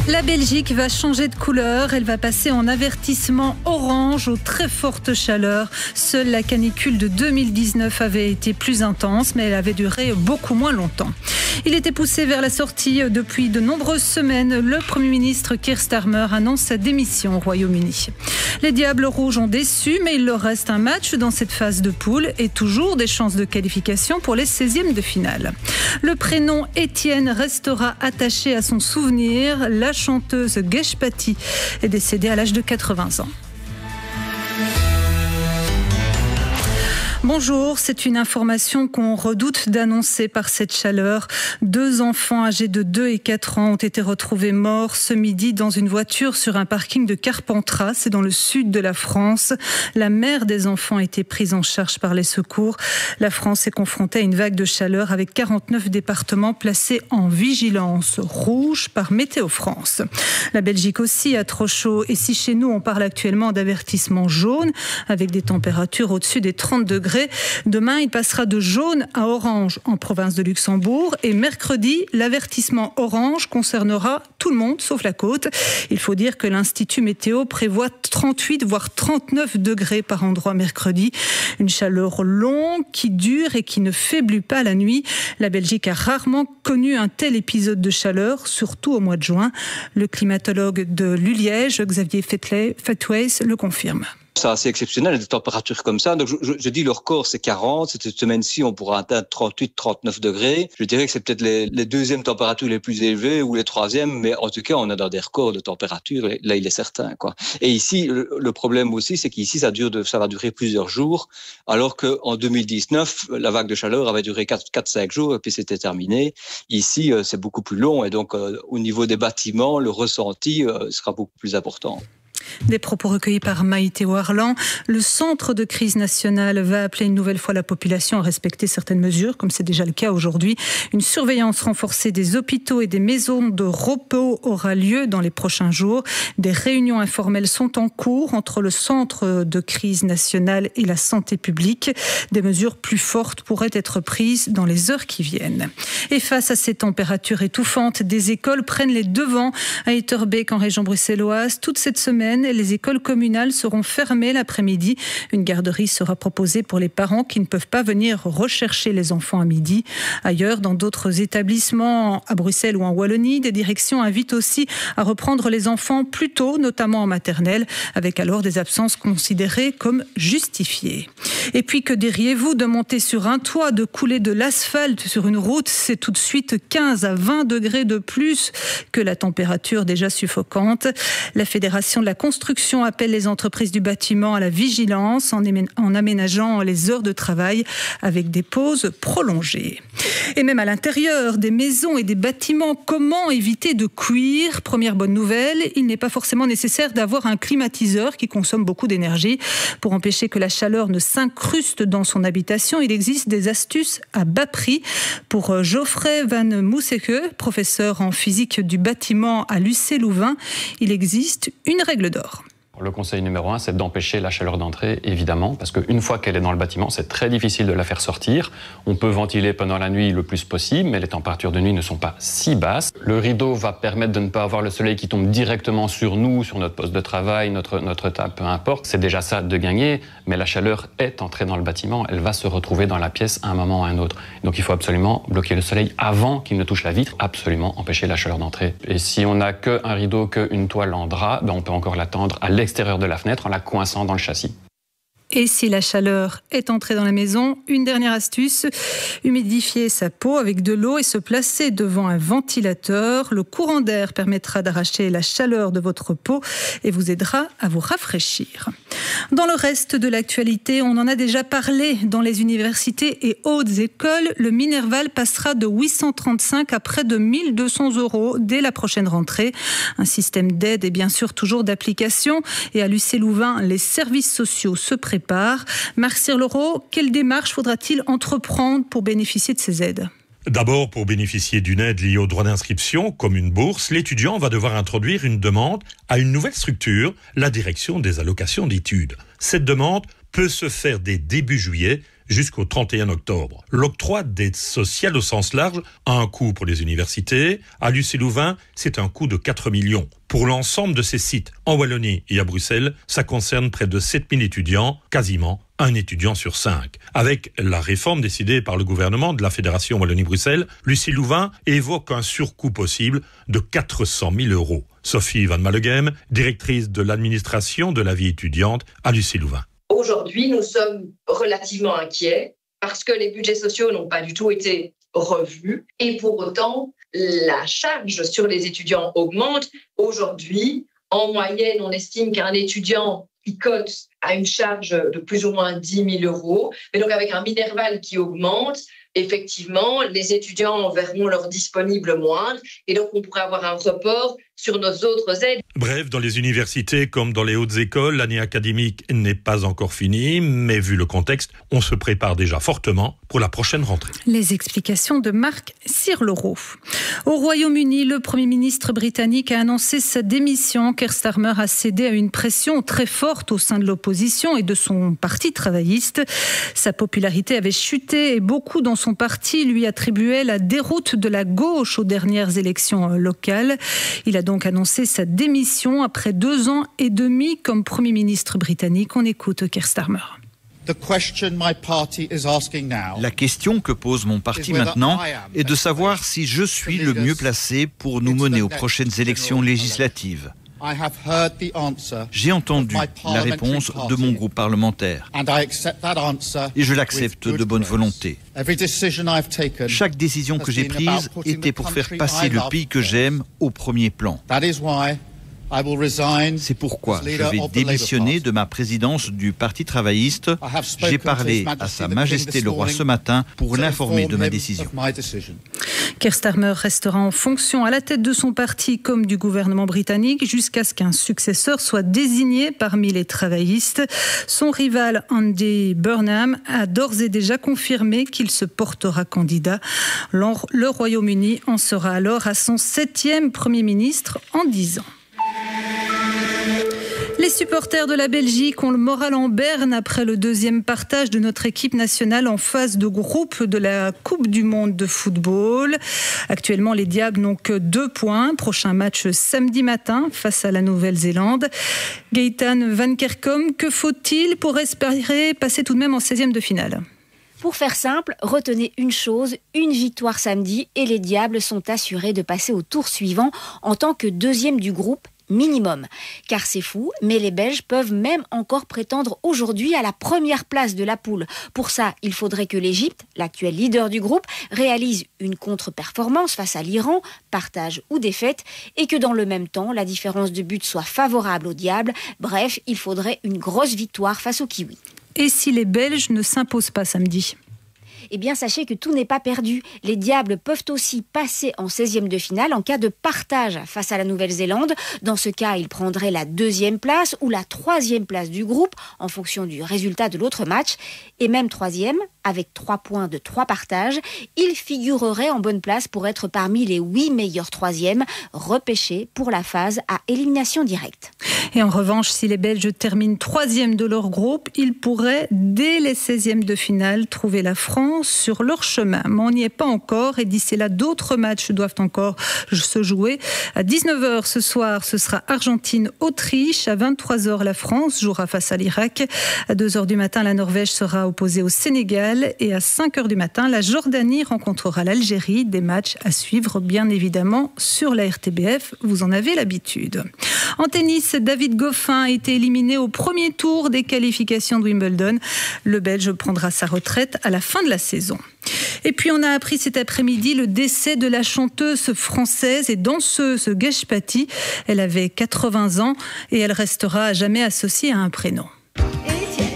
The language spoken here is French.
La Belgique va changer de couleur. Elle va passer en avertissement orange aux très fortes chaleurs. Seule la canicule de 2019 avait été plus intense, mais elle avait duré beaucoup moins longtemps. Il était poussé vers la sortie depuis de nombreuses semaines. Le Premier ministre Keir Starmer annonce sa démission au Royaume-Uni. Les Diables Rouges ont déçu, mais il leur reste un match dans cette phase de poule et toujours des chances de qualification pour les 16e de finale. Le prénom Étienne restera attaché à son souvenir. La chanteuse Geshpati est décédée à l'âge de 80 ans. Bonjour, c'est une information qu'on redoute d'annoncer par cette chaleur. 2 enfants âgés de 2 et 4 ans ont été retrouvés morts ce midi dans une voiture sur un parking de Carpentras, c'est dans le sud de la France. La mère des enfants a été prise en charge par les secours. La France est confrontée à une vague de chaleur avec 49 départements placés en vigilance rouge par Météo France. La Belgique aussi a trop chaud et si chez nous on parle actuellement d'avertissement jaune avec des températures au-dessus des 30 degrés, demain, il passera de jaune à orange en province de Luxembourg et mercredi, l'avertissement orange concernera tout le monde sauf la côte. Il faut dire que l'Institut Météo prévoit 38 voire 39 degrés par endroit mercredi. Une chaleur longue qui dure et qui ne faiblit pas la nuit. La Belgique a rarement connu un tel épisode de chaleur, surtout au mois de juin. Le climatologue de l'Uliège, Xavier Fatways, le confirme. C'est assez exceptionnel, des températures comme ça. Donc, je dis le record, c'est 40. Cette semaine-ci, on pourra atteindre 38, 39 degrés. Je dirais que c'est peut-être les deuxièmes températures les plus élevées ou les troisièmes, mais en tout cas, on est dans des records de température. Là, il est certain, quoi. Et ici, le problème aussi, c'est qu'ici, ça va durer plusieurs jours, alors qu'en 2019, la vague de chaleur avait duré 4-5 jours et puis c'était terminé. Ici, c'est beaucoup plus long et donc, au niveau des bâtiments, le ressenti sera beaucoup plus important. Des propos recueillis par Maïté Warlan. Le centre de crise nationale va appeler une nouvelle fois la population à respecter certaines mesures, comme c'est déjà le cas aujourd'hui. Une surveillance renforcée des hôpitaux et des maisons de repos aura lieu dans les prochains jours. Des réunions informelles sont en cours entre le centre de crise nationale et la santé publique. Des mesures plus fortes pourraient être prises dans les heures qui viennent. Et face à ces températures étouffantes, des écoles prennent les devants à Etterbeek en région bruxelloise. Toute cette semaine, les écoles communales seront fermées l'après-midi. Une garderie sera proposée pour les parents qui ne peuvent pas venir rechercher les enfants à midi. Ailleurs, dans d'autres établissements, à Bruxelles ou en Wallonie, des directions invitent aussi à reprendre les enfants plus tôt, notamment en maternelle, avec alors des absences considérées comme justifiées. Et puis, que diriez-vous de monter sur un toit, de couler de l'asphalte sur une route? C'est tout de suite 15 à 20 degrés de plus que la température déjà suffocante. La Fédération de la construction appelle les entreprises du bâtiment à la vigilance en aménageant les heures de travail avec des pauses prolongées. Et même à l'intérieur des maisons et des bâtiments, comment éviter de cuire? Première bonne nouvelle, il n'est pas forcément nécessaire d'avoir un climatiseur qui consomme beaucoup d'énergie. Pour empêcher que la chaleur ne s'incruste dans son habitation, il existe des astuces à bas prix. Pour Geoffrey Van Moeseke, professeur en physique du bâtiment à l'UC Louvain, il existe une règle d'or. Le conseil numéro 1, c'est d'empêcher la chaleur d'entrée, évidemment, parce qu'une fois qu'elle est dans le bâtiment, c'est très difficile de la faire sortir. On peut ventiler pendant la nuit le plus possible, mais les températures de nuit ne sont pas si basses. Le rideau va permettre de ne pas avoir le soleil qui tombe directement sur nous, sur notre poste de travail, notre table, peu importe. C'est déjà ça de gagner, mais la chaleur est entrée dans le bâtiment, elle va se retrouver dans la pièce à un moment ou à un autre. Donc il faut absolument bloquer le soleil avant qu'il ne touche la vitre, absolument empêcher la chaleur d'entrée. Et si on n'a qu'un rideau, qu'une toile en drap, on peut encore l'attendre à l'extérieur de la fenêtre en la coinçant dans le châssis. Et si la chaleur est entrée dans la maison, une dernière astuce, humidifier sa peau avec de l'eau et se placer devant un ventilateur. Le courant d'air permettra d'arracher la chaleur de votre peau et vous aidera à vous rafraîchir. Dans le reste de l'actualité, on en a déjà parlé dans les universités et hautes écoles. Le Minerval passera de 835 à près de 1 200 € dès la prochaine rentrée. Un système d'aide et bien sûr toujours d'application. Et à l'UC Louvain, les services sociaux se préparent. Marc Cirlereau, quelle démarche faudra-t-il entreprendre pour bénéficier de ces aides ? D'abord, pour bénéficier d'une aide liée au droit d'inscription, comme une bourse, l'étudiant va devoir introduire une demande à une nouvelle structure, la direction des allocations d'études. Cette demande peut se faire dès début juillet jusqu'au 31 octobre. L'octroi d'aide sociale au sens large a un coût pour les universités. À Luçay-Louvain, c'est un coût de 4 millions. Pour l'ensemble de ces sites, en Wallonie et à Bruxelles, ça concerne près de 7000 étudiants, quasiment un étudiant sur 5. Avec la réforme décidée par le gouvernement de la Fédération Wallonie-Bruxelles, Luçay-Louvain évoque un surcoût possible de 400 000 €. Sophie Van Malleghem, directrice de l'administration de la vie étudiante à Luçay-Louvain. Aujourd'hui, nous sommes relativement inquiets parce que les budgets sociaux n'ont pas du tout été revus et pour autant, la charge sur les étudiants augmente. Aujourd'hui, en moyenne, on estime qu'un étudiant picote à une charge de plus ou moins 10 000 €. Mais donc, avec un Minerval qui augmente, effectivement, les étudiants verront leur disponible moindre et donc on pourrait avoir un report sur nos autres aides. Bref, dans les universités comme dans les hautes écoles, l'année académique n'est pas encore finie, mais vu le contexte, on se prépare déjà fortement pour la prochaine rentrée. Les explications de Marc Sirleroux. Au Royaume-Uni, le Premier ministre britannique a annoncé sa démission. Keir Starmer a cédé à une pression très forte au sein de l'opposition et de son parti travailliste. Sa popularité avait chuté et beaucoup dans son parti lui attribuaient la déroute de la gauche aux dernières élections locales. Il a donc annoncé sa démission après 2 ans et demi comme Premier ministre britannique. On écoute Keir Starmer. La question que pose mon parti maintenant est de savoir si je suis le mieux placé pour nous mener aux prochaines élections législatives. J'ai entendu la réponse de mon groupe parlementaire et je l'accepte de bonne volonté. Chaque décision que j'ai prise était pour faire passer le pays que j'aime au premier plan. C'est pourquoi je vais démissionner de ma présidence du Parti travailliste. J'ai parlé à Sa Majesté le Roi ce matin pour l'informer de ma décision. Keir Starmer restera en fonction à la tête de son parti comme du gouvernement britannique jusqu'à ce qu'un successeur soit désigné parmi les travaillistes. Son rival Andy Burnham a d'ores et déjà confirmé qu'il se portera candidat. Le Royaume-Uni en sera alors à son 7e Premier ministre en 10 ans. Les supporters de la Belgique ont le moral en berne après le 2e partage de notre équipe nationale en phase de groupe de la Coupe du Monde de football. Actuellement, les Diables n'ont que 2 points. Prochain match samedi matin face à la Nouvelle-Zélande. Gaëtan Van Kerkom, que faut-il pour espérer passer tout de même en 16e de finale ? Pour faire simple, retenez une chose, une victoire samedi et les Diables sont assurés de passer au tour suivant en tant que 2e du groupe minimum. Car c'est fou, mais les Belges peuvent même encore prétendre aujourd'hui à la première place de la poule. Pour ça, il faudrait que l'Égypte, l'actuel leader du groupe, réalise une contre-performance face à l'Iran, partage ou défaite, et que dans le même temps, la différence de but soit favorable aux Diables. Bref, il faudrait une grosse victoire face aux Kiwis. Et si les Belges ne s'imposent pas samedi ? Eh bien, sachez que tout n'est pas perdu. Les Diables peuvent aussi passer en 16e de finale en cas de partage face à la Nouvelle-Zélande. Dans ce cas, ils prendraient la 2e place ou la 3e place du groupe en fonction du résultat de l'autre match. Et même 3e, avec 3 points de 3 partages, ils figureraient en bonne place pour être parmi les 8 meilleurs 3e repêchés pour la phase à élimination directe. Et en revanche, si les Belges terminent 3e de leur groupe, ils pourraient, dès les 16e de finale, trouver la France sur leur chemin. Mais on n'y est pas encore et d'ici là, d'autres matchs doivent encore se jouer. À 19h ce soir, ce sera Argentine-Autriche. À 23h, la France jouera face à l'Irak. À 2h du matin, la Norvège sera opposée au Sénégal. Et à 5h du matin, la Jordanie rencontrera l'Algérie. Des matchs à suivre, bien évidemment, sur la RTBF. Vous en avez l'habitude. En tennis, David Goffin a été éliminé au premier tour des qualifications de Wimbledon. Le Belge prendra sa retraite à la fin de la saison. Et puis on a appris cet après-midi le décès de la chanteuse française et danseuse Geshpati. Elle avait 80 ans et elle restera à jamais associée à un prénom.